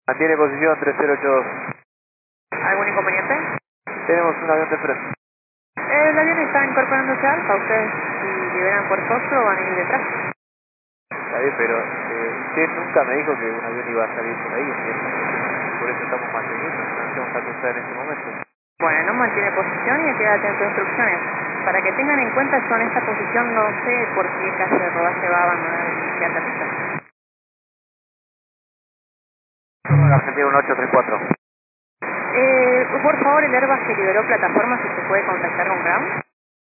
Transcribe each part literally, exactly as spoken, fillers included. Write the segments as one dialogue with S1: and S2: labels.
S1: Mantiene posición tres cero ocho dos.
S2: ¿Algún inconveniente?
S1: Tenemos un avión de frente.
S2: El avión está incorporándose a Alfa. Ustedes, si liberan por Foxtrot, van a ir detrás.
S1: Está bien, pero eh, usted nunca me dijo que un avión iba a salir por ahí, ¿entiendes? Por eso estamos manteniendo, no hacemos a cruzar en este momento.
S2: Bueno, mantiene posición y queda atento a instrucciones. Para que tengan en cuenta, yo en esta posición no sé por qué calle de rodaje va a abandonar el inicial de pista.
S1: Argentina uno ocho tres cuatro.
S2: Eh, por favor, el Airbus que liberó plataforma, si se puede contactar con Ground.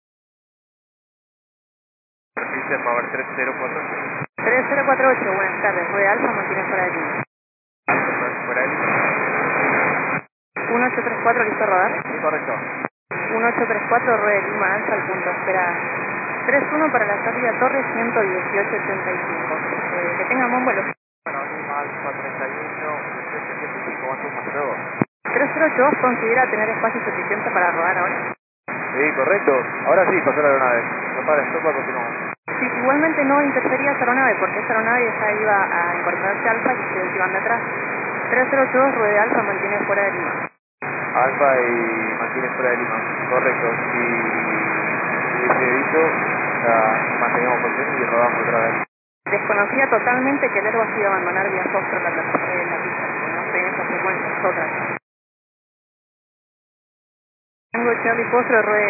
S1: Dice Power tres cero cuatro ocho.
S2: tres cero cuatro ocho, buenas tardes. Rueda Alfa mantiene fuera de línea.
S1: Fuera de línea.
S2: uno ocho tres cuatro, ¿listo a rodar?
S1: Sí, correcto.
S2: uno ocho tres cuatro, rueda de Lima Alfa al punto, espera tres uno para la salida Torre ciento dieciocho ochenta y cinco. Eh, que tengan buen vuelo.
S1: Bueno, Lima Alfa treinta y uno, setenta y cinco, más uno, hasta luego.
S2: tres cero ocho dos considera tener espacio suficiente para rodar ahora.
S1: Sí, correcto. Ahora sí, pasó la aeronave. No para esto, continuamos.
S2: Sí, igualmente no interfería esa aeronave porque esa aeronave ya iba a incorporarse a Alfa y ustedes iban detrás. tres cero ocho dos, rueda de Alfa mantiene fuera de Lima.
S1: Alfa y mantiene fuera de Lima. Correcto. Si hubiese dicho, ya manteníamos posición y rodamos otra vez.
S2: Desconocía totalmente que el Airbus iba a abandonar vía Foxtrot la plataforma de la pista, porque no estoy en esa frecuencia, es otra. Tengo Charlie Foxtrot, rueda